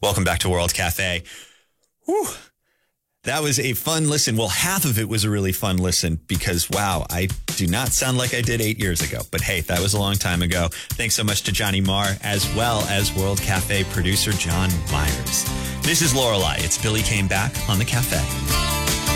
Welcome back to World Cafe. Whew. That was a fun listen. Well, half of it was a really fun listen because, wow, I do not sound like I did 8 years ago. But hey, that was a long time ago. Thanks so much to Johnny Marr, as well as World Cafe producer John Myers. This is Lorelei. It's Billy Came Back on the Cafe.